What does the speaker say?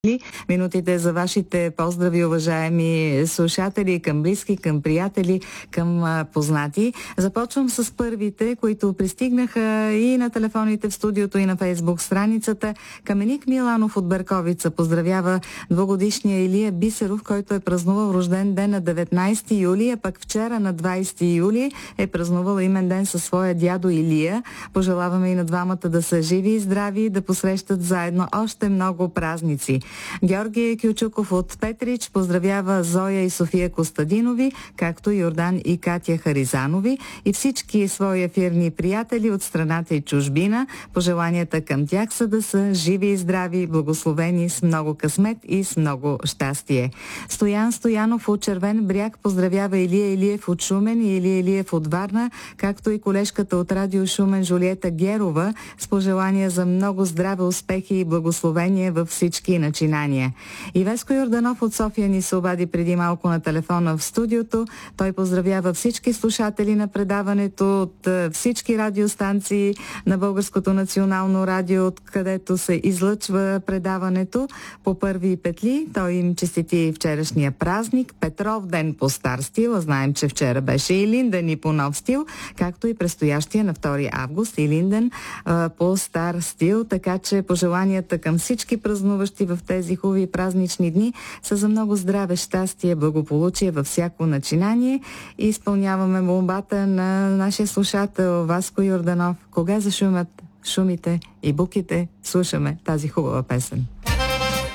Минутите за вашите поздрави, уважаеми слушатели, към близки, към приятели, към познати. Започвам с първите, които пристигнаха и на телефоните в студиото, и на Фейсбук страницата. Каменик Миланов от Берковица поздравява двугодишния Илия Бисеров, който е празнувал рожден ден на 19 юли, а пък вчера на 20 юли е празнувал имен ден със своя дядо Илия. Пожелаваме и на двамата да са живи и здрави, да посрещат заедно още много празници. Георги Кючуков от Петрич поздравява Зоя и София Костадинови, както Йордан и Катя Харизанови и всички свои ефирни приятели от страната и чужбина. Пожеланията към тях са да са живи и здрави, благословени, с много късмет и с много щастие. Стоян Стоянов от Червен бряг поздравява Илия Илиев от Шумен и Илия Илиев от Варна, както и колежката от Радио Шумен Жулиета Герова с пожелания за много здраве, успехи и благословение във всички начинания. И Веско Йорданов от София ни се обади преди малко на телефона в студиото. Той поздравява всички слушатели на предаването от всички радиостанции на Българското национално радио, откъдето се излъчва предаването по първи петли. Той им честити вчерашния празник, Петров ден по стар стил, а знаем, че вчера беше Илинден и по нов стил, както и предстоящия на 2 август Илинден по стар стил, така че пожеланията към всички празнуващи в тези хубави празнични дни са за много здраве, щастие, благополучие във всяко начинание и изпълняваме молбата на нашия слушател Васко Йорданов. Кога зашумят шумите и буките, слушаме тази хубава песен.